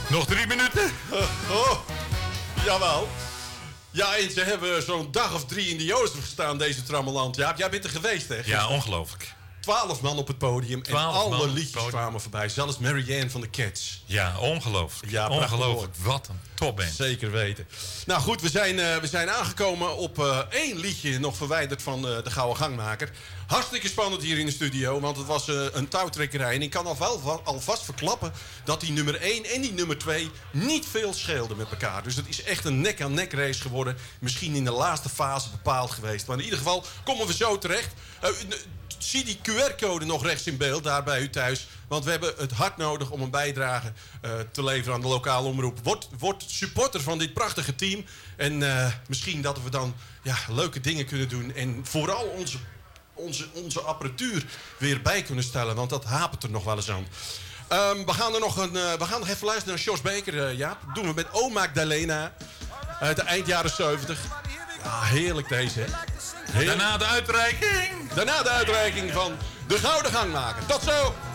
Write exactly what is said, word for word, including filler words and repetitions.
Nog drie minuten? Uh, oh, jawel. Ja, en ze hebben zo'n dag of drie in de Jozef gestaan, deze trammeland. Ja, jij bent er geweest, hè? Ja, ongelooflijk. Twaalf man op het podium en alle liedjes podium. kwamen voorbij. Zelfs Marianne van de Cats. Ja, ongelooflijk. Ja, ongelooflijk. Wat een topband. Zeker weten. Nou goed, we zijn, uh, we zijn aangekomen op uh, één liedje nog verwijderd van uh, de Gouden Gangmaker. Hartstikke spannend hier in de studio, want het was uh, een touwtrekkerij. En ik kan al alvast verklappen dat die nummer één en die nummer twee niet veel scheelden met elkaar. Dus het is echt een nek-aan-nek race geworden. Misschien in de laatste fase bepaald geweest. Maar in ieder geval komen we zo terecht. Uh, Zie die Q R-code nog rechts in beeld, daar bij u thuis. Want we hebben het hard nodig om een bijdrage uh, te leveren aan de lokale omroep. Word, word supporter van dit prachtige team. En uh, misschien dat we dan ja, leuke dingen kunnen doen. En vooral onze, onze, onze apparatuur weer bij kunnen stellen. Want dat hapert er nog wel eens aan. Um, we, gaan er nog een, uh, we gaan nog even luisteren naar Jos Beker, uh, Jaap. Dat doen we met O Magdalena uit de eind jaren zeventig. Ja, heerlijk deze, hè? Heerlijk. Daarna de uitreiking. Daarna de uitreiking van de Gouden Gangmaker. Tot zo!